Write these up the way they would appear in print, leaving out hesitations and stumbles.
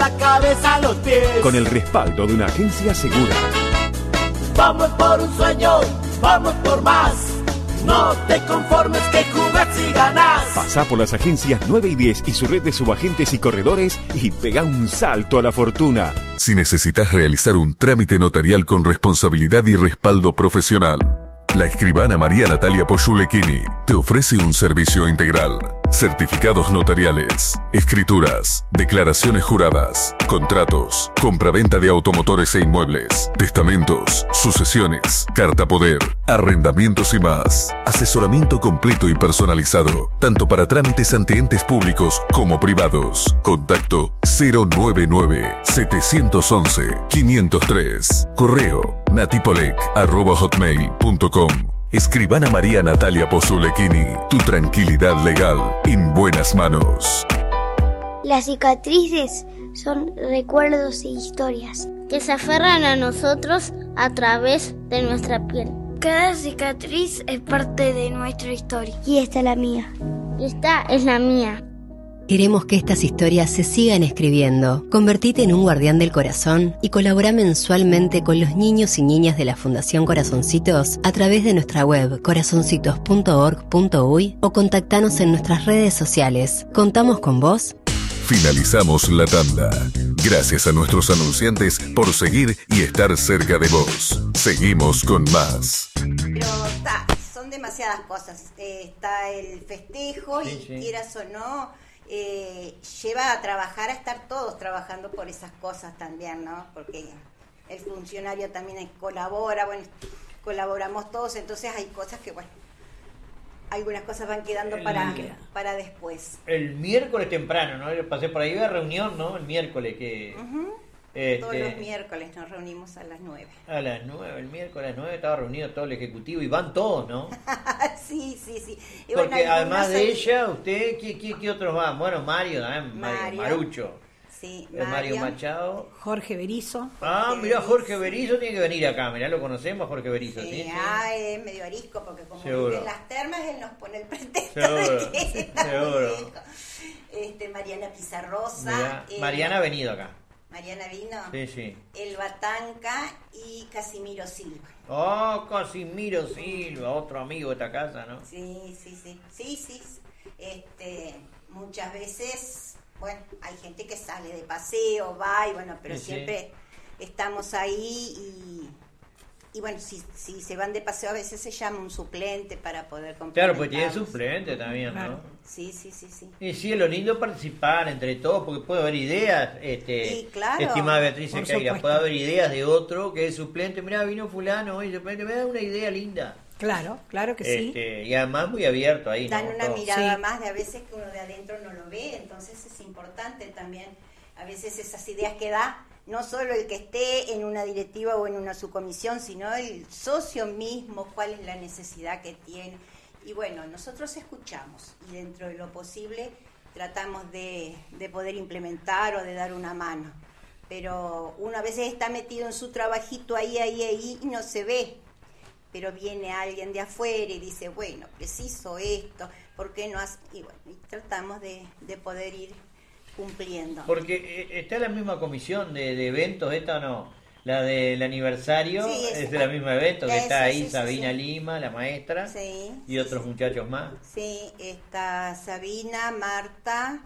La cabeza a los pies. Con el respaldo de una agencia segura. Vamos por un sueño, vamos por más. No te conformes que jugás y ganás. Pasá por las agencias 9 y 10 y su red de subagentes y corredores y pegá un salto a la fortuna. Si necesitas realizar un trámite notarial con responsabilidad y respaldo profesional, la escribana María Natalia Poyulekini te ofrece un servicio integral. Certificados notariales, escrituras, declaraciones juradas, contratos, compraventa de automotores e inmuebles, testamentos, sucesiones, carta poder, arrendamientos y más. Asesoramiento completo y personalizado, tanto para trámites ante entes públicos como privados. Contacto 099-711-503. Correo natipolec@hotmail.com. Escribana María Natalia Poyulekini, tu tranquilidad legal en buenas manos. Las cicatrices son recuerdos e historias que se aferran a nosotros a través de nuestra piel. Cada cicatriz es parte de nuestra historia. Y esta es la mía. Y esta es la mía. Queremos que estas historias se sigan escribiendo. Convertite en un guardián del corazón y colabora mensualmente con los niños y niñas de la Fundación Corazoncitos a través de nuestra web corazoncitos.org.uy o contactanos en nuestras redes sociales. ¿Contamos con vos? Finalizamos la tanda. Gracias a nuestros anunciantes por seguir y estar cerca de vos. Seguimos con más. Pero son demasiadas cosas. Está el festejo y quieras o no, lleva a trabajar, a estar todos trabajando por esas cosas también, ¿no? Porque el funcionario también colabora, bueno, colaboramos todos, entonces hay cosas que, bueno, algunas cosas van quedando para después. El miércoles temprano, ¿no? Pasé por ahí, una reunión, ¿no? El miércoles que... Todos los miércoles nos reunimos a las 9. A las 9, el miércoles a las 9 estaba reunido todo el ejecutivo y van todos, ¿no? Sí. Y porque bueno, además de ella, usted, ¿qué otros van? Bueno, Mario también, Mario Marucho. Sí, Mario Machado. Jorge Berizo. Mirá, Jorge Berizo tiene que venir acá, mirá, lo conocemos, Jorge Berizo. Sí, es medio arisco porque como vive en las termas, él nos pone el pretexto de que está seguro. Mariana Pizarrosa. Mirá, Mariana ha venido acá. Mariana vino. Sí. Elba Tanca y Casimiro Silva. Casimiro Silva, otro amigo de esta casa, ¿no? Sí. Muchas veces, bueno, hay gente que sale de paseo, va y bueno, pero siempre estamos ahí y bueno, si se van de paseo a veces se llama un suplente para poder complementar. Claro, pues tiene suplente también, claro. ¿no? Sí. Y sí, es lo lindo participar entre todos, porque puede haber ideas, claro, estimada Beatriz Sequeira, puede haber ideas de otro que es suplente, mirá, vino fulano, oye, suplente, me da una idea linda. Claro que sí. Y además muy abierto ahí, dan ¿no? una mirada más de a veces que uno de adentro no lo ve, entonces es importante también, a veces esas ideas que da, no solo el que esté en una directiva o en una subcomisión, sino el socio mismo, cuál es la necesidad que tiene. Y bueno, nosotros escuchamos y dentro de lo posible tratamos de poder implementar o de dar una mano. Pero uno a veces está metido en su trabajito ahí y no se ve. Pero viene alguien de afuera y dice, bueno, preciso esto, ¿por qué no hace? Y bueno, y tratamos de poder ir cumpliendo. Porque está la misma comisión de eventos, esta no, la del aniversario, es de la misma evento, que está ahí Sabina Lima, la maestra, y otros muchachos más. Sí, está Sabina, Marta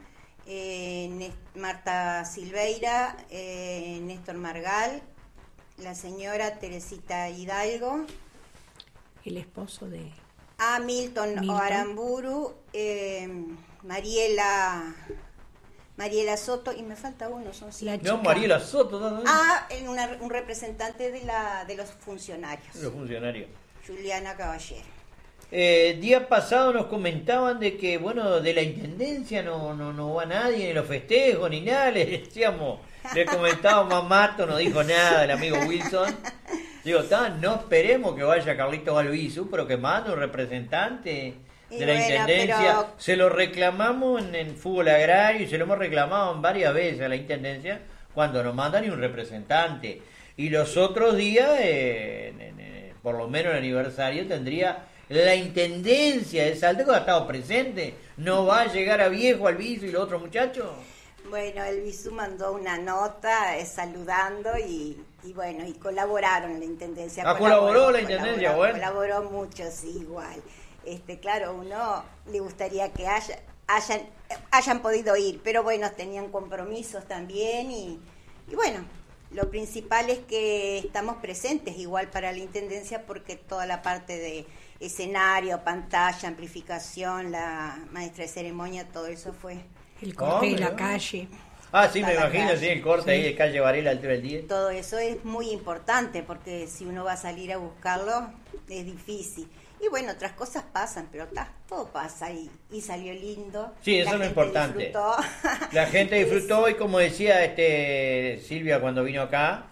Silveira, Néstor Margal, la señora Teresita Hidalgo, el esposo de Milton Aramburu, Mariela Soto, y me falta uno, son 5. No, Mariela Soto. Un representante de los funcionarios. Los funcionarios. Juliana Caballero. Día pasado nos comentaban de que, bueno, de la intendencia no va nadie, ni los festejos, ni nada, le comentábamos a Mato, no dijo nada el amigo Wilson. Digo, no esperemos que vaya Carlitos Albizu, pero que mande un representante de la intendencia. Pero... Se lo reclamamos en fútbol agrario y se lo hemos reclamado varias veces a la intendencia cuando nos mandan ni un representante. Y los otros días, por lo menos el aniversario, tendría la intendencia de Salta que ha estado presente. ¿No va a llegar a viejo Albizu y los otros muchachos? Bueno, el BISU mandó una nota saludando y bueno, y colaboraron la Intendencia. ¿Colaboró la Intendencia? Bueno. Colaboró mucho, sí, igual. Claro, uno le gustaría que hayan podido ir, pero bueno, tenían compromisos también y bueno, lo principal es que estamos presentes igual para la Intendencia porque toda la parte de escenario, pantalla, amplificación, la maestra de ceremonia, todo eso fue... El corte de la calle. Sí, me imagino, sí, el corte ahí de calle Varela, altura del 10. Todo eso es muy importante porque si uno va a salir a buscarlo es difícil. Y bueno, otras cosas pasan, pero todo pasa y salió lindo. Sí, eso es lo importante. Disfrutó. La gente disfrutó y como decía Silvia cuando vino acá,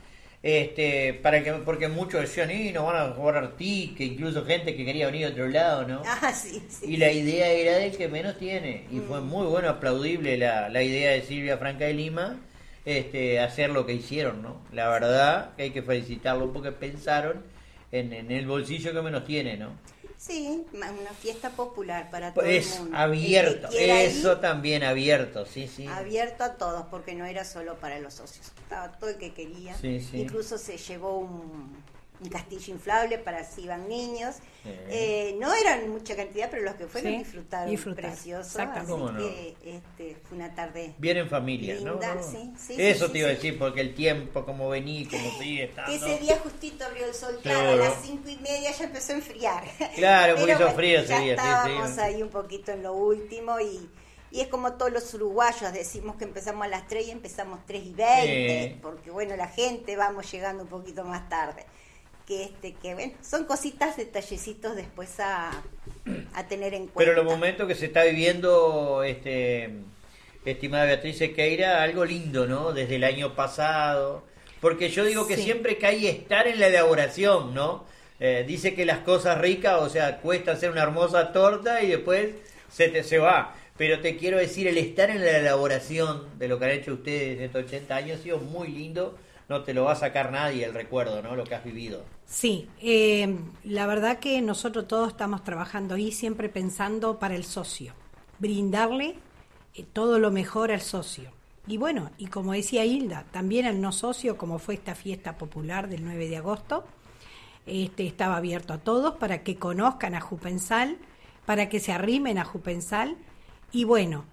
porque muchos decían, no van a cobrar ticket, incluso gente que quería venir de otro lado, ¿no? Sí. Y la idea era del que menos tiene, y fue muy bueno, aplaudible la idea de Silvia Franca de Lima, hacer lo que hicieron, ¿no? La verdad que hay que felicitarlo porque pensaron en el bolsillo que menos tiene, ¿no? Sí, una fiesta popular para todo el mundo. Abierto, eso también abierto, sí. Abierto a todos, porque no era solo para los socios, estaba todo el que quería. Sí. Incluso se llevó un castillo inflable para si iban niños. No eran mucha cantidad, pero los que fueron disfrutaron. Precioso. Así que fue una tarde bien en familia, linda, ¿no? Sí, eso te iba a decir, porque el tiempo, como vení, como sigue estando. Ese día justito abrió el sol, claro, a las 5:30 ya empezó a enfriar. Claro, porque hizo frío ese día. Estábamos ahí un poquito en lo último y es como todos los uruguayos, decimos que empezamos a las 3 y empezamos 3:20, porque bueno, la gente vamos llegando un poquito más tarde. Que bueno, son cositas, detallecitos después a tener en cuenta. Pero los momentos que se está viviendo, estimada Beatriz Sequeira, algo lindo, ¿no? Desde el año pasado, porque yo digo que siempre que hay estar en la elaboración, ¿no? Dice que las cosas ricas, o sea, cuesta hacer una hermosa torta y después se va. Pero te quiero decir, el estar en la elaboración de lo que han hecho ustedes en estos 80 años ha sido muy lindo. No te lo va a sacar nadie el recuerdo, ¿no? Lo que has vivido. Sí, la verdad que nosotros todos estamos trabajando ahí siempre pensando para el socio, brindarle todo lo mejor al socio. Y bueno, y como decía Hilda, también al no socio, como fue esta fiesta popular del 9 de agosto, estaba abierto a todos para que conozcan a Jupensal, para que se arrimen a Jupensal. Y bueno,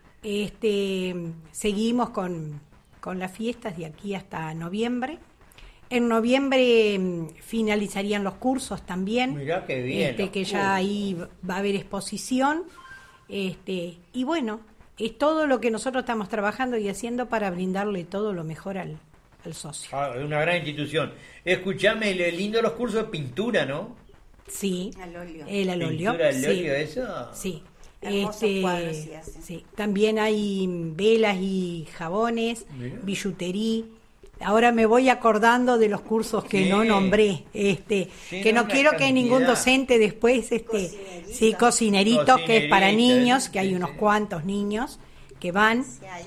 seguimos con las fiestas de aquí hasta noviembre. En noviembre finalizarían los cursos también. Mirá qué bien. Que ya ahí va a haber exposición. Y bueno, es todo lo que nosotros estamos trabajando y haciendo para brindarle todo lo mejor al socio. Una gran institución. Escuchame, lindo los cursos de pintura, ¿no? Sí. Al óleo. Al óleo. ¿Pintura al óleo, eso? Sí. Hermosos cuadros se hacen. Sí. También hay velas y jabones, billutería. Ahora me voy acordando de los cursos que no nombré, que no quiero que ningún docente después, cocineritos, que es para niños, que hay unos cuantos niños que van,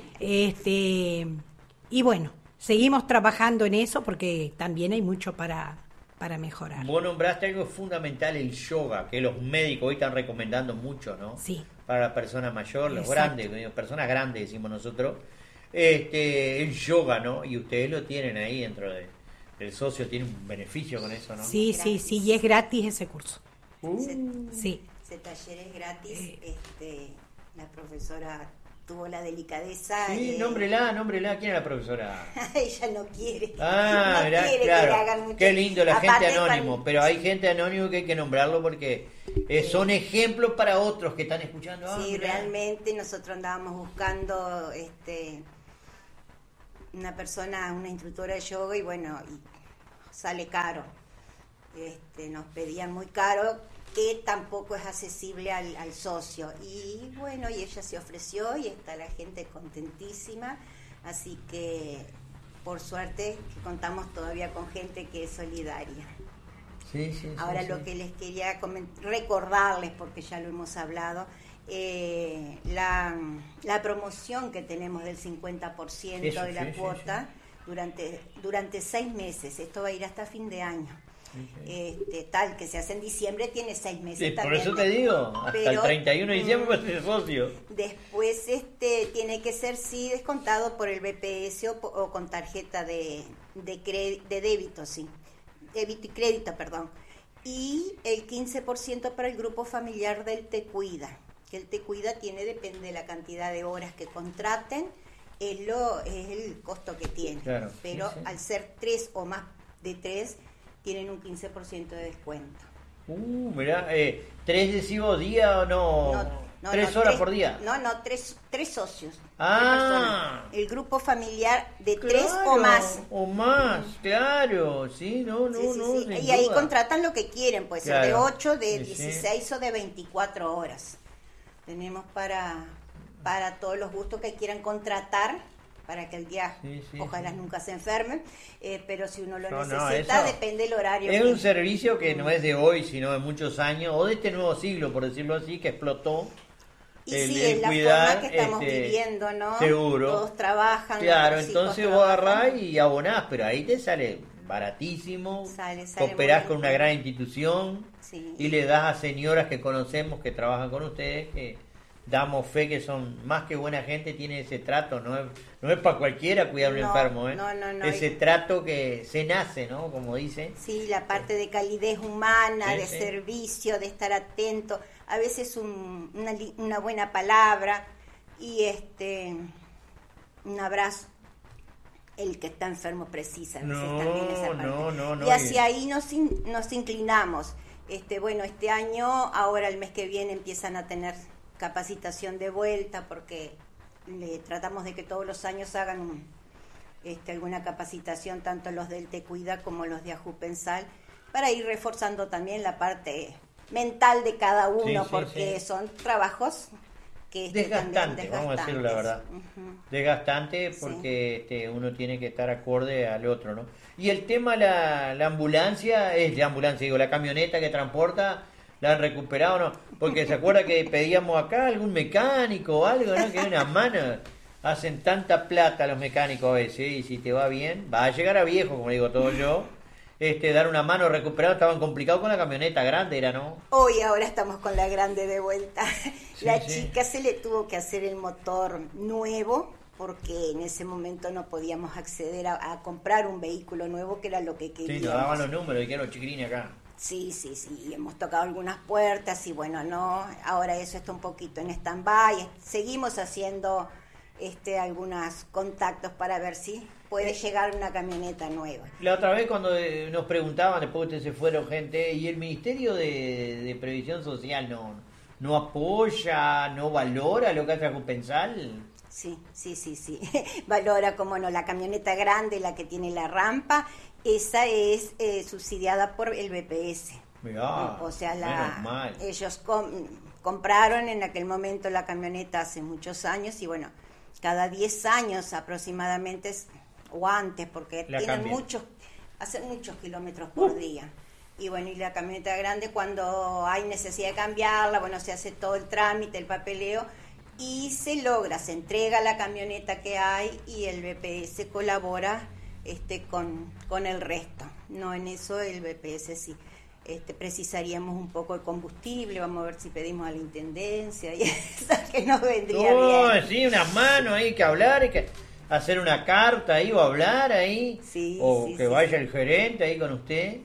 y bueno, seguimos trabajando en eso porque también hay mucho para mejorar. Vos nombraste algo fundamental, el yoga, que los médicos hoy están recomendando mucho, ¿no? Sí. Para la persona mayor, los grandes, personas grandes decimos nosotros, el yoga, ¿no? Y ustedes lo tienen ahí dentro del socio, tiene un beneficio con eso, ¿no? Sí, y es gratis ese curso. Sí. Ese taller es gratis, la profesora tuvo la delicadeza. Sí, nómbrela, ¿quién es la profesora? Ella no quiere. No quiere que le hagan mucho. Qué lindo la gente anónimo, pero hay gente anónimo que hay que nombrarlo porque son ejemplos para otros que están escuchando. Sí, realmente nosotros andábamos buscando una persona, una instructora de yoga y bueno, sale caro. Nos pedían muy caro, que tampoco es accesible al socio. Y bueno, y ella se ofreció y está la gente contentísima. Así que, por suerte, contamos todavía con gente que es solidaria. Sí, Ahora lo que les quería recordarles, porque ya lo hemos hablado, la promoción que tenemos del 50% de la cuota durante 6 meses. Esto va a ir hasta fin de año. tal, que se hace en diciembre, tiene 6 meses Sí, también. por eso te digo, hasta Pero, el 31 de diciembre vas a ser socio. Después tiene que ser sí descontado por el BPS o con tarjeta de débito, sí. Débito y crédito, perdón. Y el 15% para el grupo familiar del Te Cuida, que el Te Cuida depende de la cantidad de horas que contraten, es el costo que tiene. Claro, pero sí. Al ser 3 o más de 3, tienen un 15% de descuento. Mirá, 3 decimos día o no. 3 horas por día. No, 3 socios. Ah. 3 personas. El grupo familiar de 3 claro, o más. O más, claro, sí, no. Y ahí contratan lo que quieren, puede ser de 8, de 16 sí. o de 24 horas. Tenemos para todos los gustos que quieran contratar, para que el día ojalá nunca se enfermen, pero si uno lo necesita, depende del horario. Es un servicio que no es de hoy, sino de muchos años, o de este nuevo siglo, por decirlo así, que explotó. Y es la forma que estamos viviendo, ¿no? Seguro. Todos trabajan. Claro, entonces vos agarrás y abonás, pero ahí te sale baratísimo, cooperás con una gran institución y le das a señoras que conocemos que trabajan con ustedes, que damos fe que son más que buena gente, tiene ese trato, no es para cualquiera cuidar a un enfermo, No, ese trato que se nace, ¿no? Como dicen. Sí, la parte de calidez humana, de servicio, de estar atento, a veces una buena palabra y un abrazo. El que está enfermo precisa, a veces también esa parte. Y hacia ahí nos inclinamos. Este año, ahora el mes que viene empiezan a tener capacitación de vuelta, porque tratamos de que todos los años hagan alguna capacitación, tanto los del Te Cuida como los de Ajupensal, para ir reforzando también la parte mental de cada uno, porque son trabajos que desgastantes, vamos a decirlo la verdad. Desgastante porque uno tiene que estar acorde al otro, ¿no? Y el tema, la ambulancia, la camioneta que transporta, ¿la han recuperado o no? Porque se acuerda que pedíamos acá algún mecánico o algo, ¿no? Que hay una mano, hacen tanta plata los mecánicos a veces, y si te va bien, va a llegar a viejo, como digo todo yo, dar una mano recuperado, estaban complicados con la camioneta grande, era, ¿no? Hoy ahora estamos con la grande de vuelta. Chica se le tuvo que hacer el motor nuevo, porque en ese momento no podíamos acceder a comprar un vehículo nuevo, que era lo que queríamos. Sí, nos daban los números y que era los chiquilines acá. Sí, hemos tocado algunas puertas y bueno, ahora eso está un poquito en stand-by. Seguimos haciendo algunos contactos para ver si puede llegar una camioneta nueva. La otra vez cuando nos preguntaban, después ustedes se fueron, gente, y el Ministerio de Previsión Social no apoya, no valora lo que hace Ajupensal. Sí. Valora, como no, la camioneta grande, la que tiene la rampa, esa es subsidiada por el BPS. Mirá, o sea, ellos compraron en aquel momento la camioneta hace muchos años y bueno, cada 10 años aproximadamente, o antes, porque hacen muchos kilómetros por día. Y bueno, y la camioneta grande, cuando hay necesidad de cambiarla, bueno, se hace todo el trámite, el papeleo, y se entrega la camioneta que hay y el BPS colabora con el resto. No, en eso el BPS sí. Precisaríamos un poco de combustible, vamos a ver si pedimos a la intendencia y eso que nos vendría bien. Sí, unas manos ahí que hablar, hay que hacer una carta ahí o hablar ahí, vaya el gerente ahí con usted.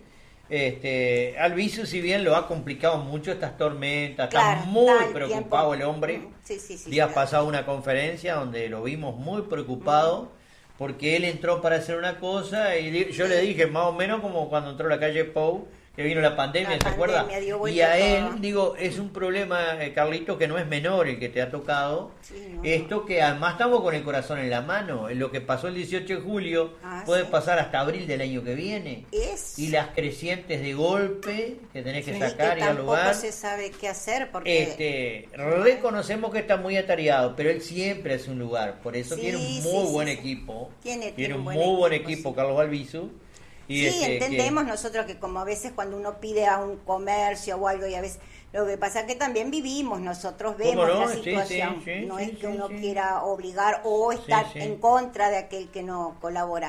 Alviso, si bien lo ha complicado mucho estas tormentas, está muy preocupado el hombre. Días pasado una conferencia donde lo vimos muy preocupado porque él entró para hacer una cosa y yo le dije más o menos como cuando entró a la calle Pou, que vino la pandemia, ¿se acuerda? Y a él, es un problema, Carlito, que no es menor el que te ha tocado. Esto que además estamos con el corazón en la mano. Lo que pasó el 18 de julio puede pasar hasta abril del año que viene. Y las crecientes de golpe que tenés que sacar y al lugar. Tampoco se sabe qué hacer porque... reconocemos que está muy atareado, pero él siempre hace un lugar. Por eso tiene un muy buen equipo. Tiene un muy buen equipo, Carlos Alviso. Y entendemos nosotros que como a veces cuando uno pide a un comercio o algo, y a veces lo que pasa es que también vivimos, nosotros vemos la situación, no es que uno quiera obligar o estar en contra de aquel que no colabora,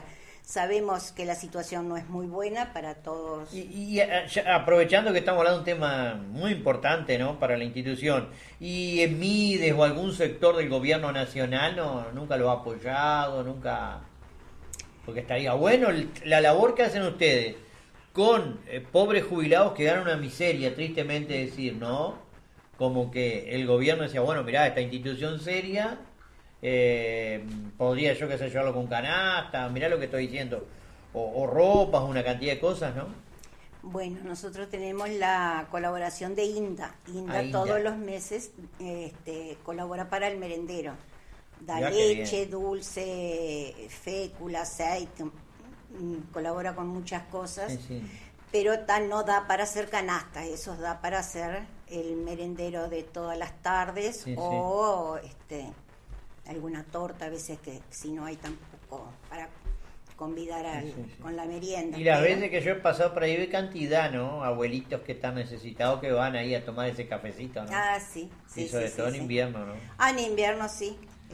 Sabemos que la situación no es muy buena para todos. Y aprovechando que estamos hablando de un tema muy importante, ¿no?, para la institución, ¿y en Mides o algún sector del gobierno nacional nunca lo ha apoyado, nunca? Porque estaría bueno la labor que hacen ustedes con pobres jubilados que ganan una miseria, tristemente decir, ¿no? Como que el gobierno decía, bueno, mirá, esta institución seria, podría yo que sé llevarlo con canasta, mirá lo que estoy diciendo, o ropas, una cantidad de cosas, ¿no? Bueno, nosotros tenemos la colaboración de INDA. INDA todos los meses colabora para el merendero. Da mirá leche, dulce, fécula, aceite, colabora con muchas cosas, sí. Pero no da para hacer canastas, eso da para hacer el merendero de todas las tardes, o alguna torta, a veces que si no hay tampoco para convidar con la merienda. Y las veces que yo he pasado por ahí ve cantidad, ¿no? Abuelitos que están necesitados que van ahí a tomar ese cafecito, ¿no? Ah, sí. Y sobre todo en invierno, ¿no? Ah, en invierno sí.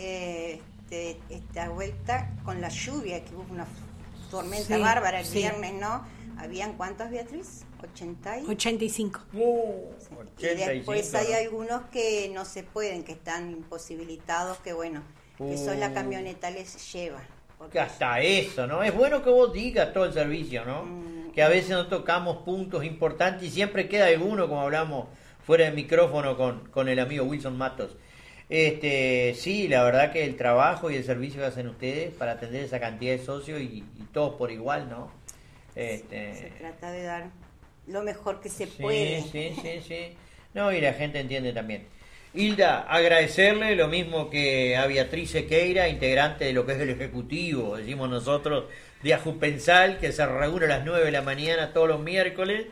Esta vuelta con la lluvia, que hubo una tormenta bárbara el viernes, ¿no? ¿Habían cuántos, Beatriz? 85. Y después hay algunos que no se pueden, que están imposibilitados, que bueno, que eso la camioneta les lleva. Que hasta eso, ¿no? Es bueno que vos digas todo el servicio, ¿no? Que a veces no tocamos puntos importantes y siempre queda alguno, como hablamos fuera del micrófono con el amigo Wilson Matos. Sí, la verdad que el trabajo y el servicio que hacen ustedes para atender esa cantidad de socios y todos por igual, ¿no? Se trata de dar lo mejor que se puede. Sí. No, y la gente entiende también. Hilda, agradecerle lo mismo que a Beatriz Sequeira, integrante de lo que es el Ejecutivo, decimos nosotros, de Ajupensal, que se reúne a las 9 de la mañana todos los miércoles.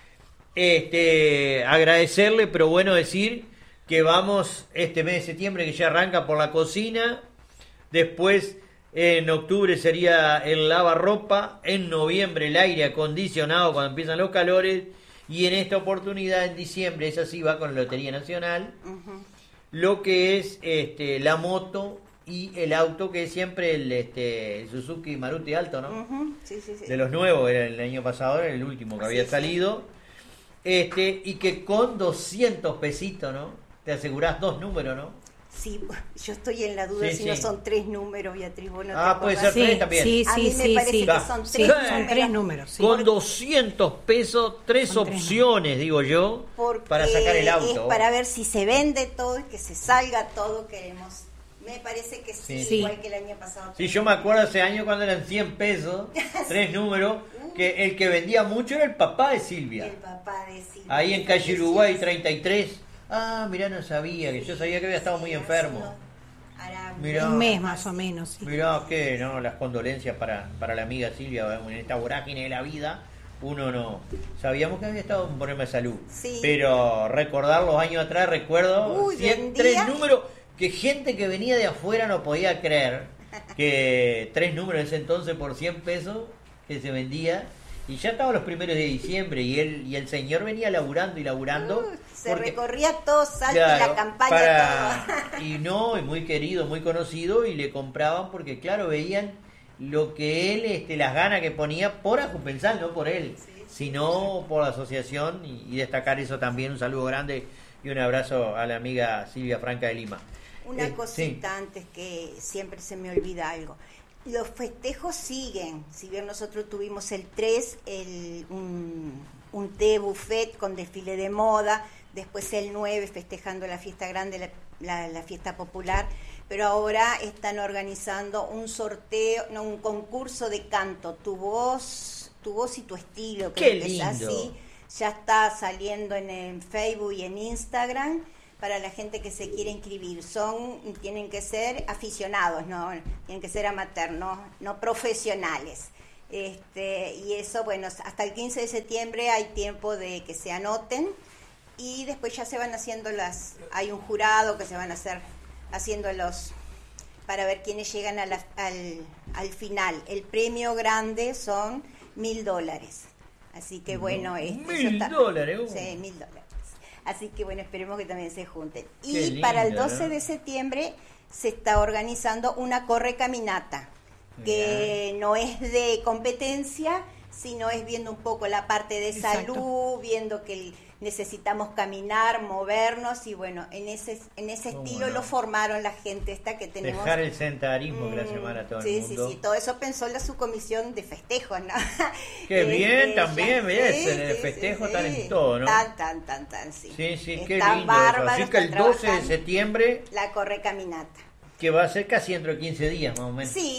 Agradecerle, pero bueno decir que vamos este mes de septiembre, que ya arranca por la cocina, después en octubre sería el lavarropa, en noviembre el aire acondicionado cuando empiezan los calores, y en esta oportunidad en diciembre, esa sí va con la Lotería Nacional, lo que es la moto y el auto, que es siempre el Suzuki Maruti Alto, ¿no? Sí. De los nuevos, era el año pasado, era el último que había salido, y que con 200 pesitos, ¿no? Te asegurás 2 números, ¿no? Sí, yo estoy en la duda si no son 3 números, Beatriz. ¿Vos no te puede ser 3 también. A mí me parece que son 3 números. Son 3 números. Sí. Con 200 pesos, 3 opciones, digo yo, para sacar el auto. Es para ver si se vende todo y que se salga todo, queremos. Me parece que sí, igual que el año pasado. Sí, yo me acuerdo ese año cuando eran 100 pesos, 3 números, que el que vendía mucho era el papá de Silvia. El papá de Silvia. Ahí en calle Uruguay 33. Ah, mirá, no sabía, que yo sabía que había estado muy enfermo. Mirá, un mes más o menos. Sí. Mirá, que no, las condolencias para la amiga Silvia, en esta vorágine de la vida, uno no. Sabíamos que había estado un problema de salud, pero recordar los años atrás, recuerdo 3 números, que gente que venía de afuera no podía creer que 3 números en ese entonces por 100 pesos que se vendía. Y ya estaban los primeros de diciembre y el señor venía laburando y laburando. Se recorría todo Salto, la campaña, todo. Y muy querido, muy conocido, y le compraban porque, claro, veían lo que él, las ganas que ponía por Ajupensal, no por él, sino por la asociación, y destacar eso también. Un saludo grande y un abrazo a la amiga Silvia Franca de Lima. Una cosita antes, que siempre se me olvida algo. Los festejos siguen. Si bien nosotros tuvimos el 3, un té buffet con desfile de moda, después el 9 festejando la fiesta grande, la fiesta popular, pero ahora están organizando un sorteo, un concurso de canto, tu voz y tu estilo, creo que es así. Ya está saliendo en Facebook y en Instagram. Para la gente que se quiere inscribir, tienen que ser aficionados, no tienen que ser amateurs, no profesionales. Y eso, bueno, hasta el 15 de septiembre hay tiempo de que se anoten, y después ya se van haciendo hay un jurado que se van a haciendo para ver quiénes llegan al final. El premio grande son $1,000. Así que bueno, $1,000. Sí, $1,000. Así que bueno, esperemos que también se junten. Y para el 12 de septiembre se está organizando una correcaminata, que no es de competencia, sino es viendo un poco la parte de salud, viendo que necesitamos caminar, movernos, y bueno, en ese estilo lo formaron la gente esta que tenemos. Dejar el sedentarismo que le hace mal a todo el mundo. Sí, todo eso pensó la subcomisión de festejos, ¿no? Qué bien, también, ¿ves? En el festejo están en todo, ¿no? Sí. Sí, qué lindo. Así que el 12 de septiembre... La correcaminata. Que va a ser casi dentro de 15 días, más o menos. Sí.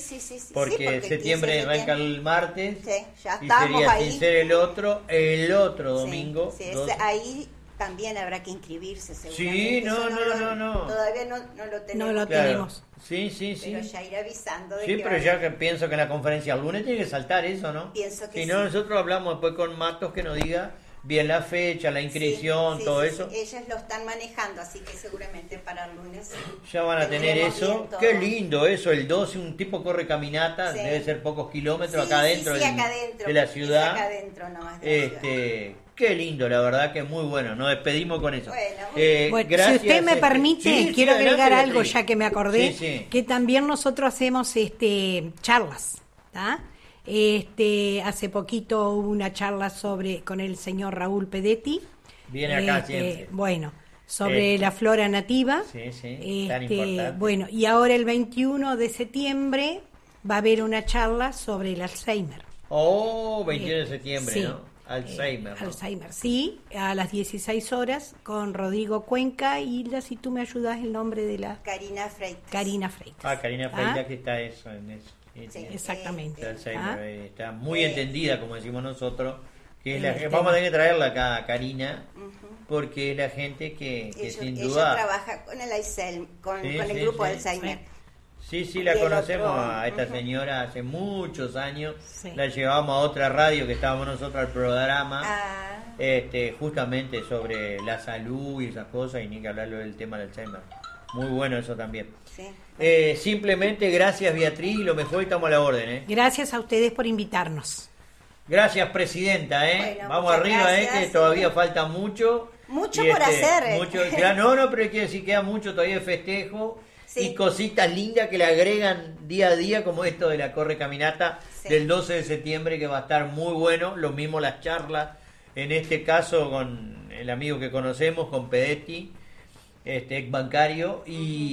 Porque septiembre arranca el martes. Sí, ya y estamos sería ahí. sin ser el otro domingo. Sí, ahí también habrá que inscribirse, seguramente. Sí, no. Todavía no lo tenemos. No lo tenemos. Sí. Pero ya ir avisando de sí, que pero ya que pienso que en la conferencia el lunes tiene que saltar eso, ¿no? Pienso que si no, nosotros hablamos después con Matos que nos diga bien la fecha, la inscripción, todo eso. Sí. Ellas lo están manejando, así que seguramente para el lunes ya van a tener eso. Qué lindo eso, el 12, un tipo corre caminata, debe ser pocos kilómetros acá adentro, acá adentro de la ciudad. Acá adentro nomás de la ciudad. Qué lindo, la verdad que muy bueno. Nos despedimos con eso. Bueno, gracias, si usted me permite, quiero agregar algo, ya que me acordé, que también nosotros hacemos charlas, ¿tá? Hace poquito hubo una charla con el señor Raúl Pedetti. Viene acá siempre. Bueno, sobre la flora nativa. Tan importante. Bueno, y ahora el 21 de septiembre va a haber una charla sobre el Alzheimer. 21 de septiembre, ¿no? Alzheimer. Alzheimer, sí, a las 16 horas con Rodrigo Cuenca y si tú me ayudas el nombre de la... Karina Freitas. Karina Freitas. Karina Freitas, que está en eso. Sí, exactamente. Está muy entendida, como decimos nosotros, que vamos a tener que traerla acá a Karina, porque es la gente que sin duda... Ella trabaja con el Alzheimer, con el grupo Alzheimer. Sí, la conocemos a esta señora hace muchos años. La llevamos a otra radio que estábamos nosotros al programa, justamente sobre la salud y esas cosas, y ni que hablarlo del tema del Alzheimer. Muy bueno eso también. Simplemente gracias, Beatriz, y lo mejor, estamos a la orden. Gracias a ustedes por invitarnos. Gracias, presidenta. Bueno, vamos arriba, que todavía falta mucho. Mucho por hacer. Pero quiero decir, queda mucho todavía de festejo. Y cositas lindas que le agregan día a día, como esto de la corre caminata del 12 de septiembre, que va a estar muy bueno. Lo mismo las charlas, en este caso con el amigo que conocemos, con Pedetti, ex bancario,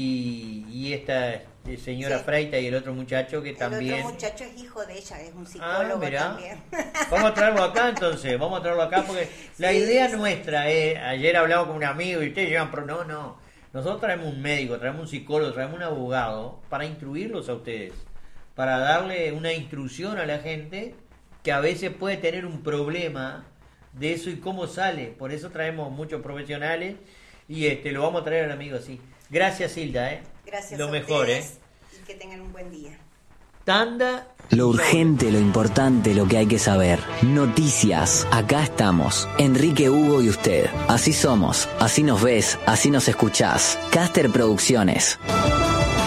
y esta señora Freitas y el otro muchacho que también... El otro muchacho es hijo de ella, es un psicólogo también. Vamos a traerlo acá entonces, porque la idea nuestra es, ayer hablamos con un amigo y ustedes llevan... No. Nosotros traemos un médico, traemos un psicólogo, traemos un abogado para instruirlos a ustedes, para darle una instrucción a la gente que a veces puede tener un problema de eso y cómo sale. Por eso traemos muchos profesionales y lo vamos a traer al amigo así. Gracias, Hilda. Gracias lo a mejor, ustedes, y que tengan un buen día. Tanda. Lo urgente, lo importante, lo que hay que saber. Noticias. Acá estamos. Enrique, Hugo y usted. Así somos. Así nos ves. Así nos escuchás. Caster Producciones.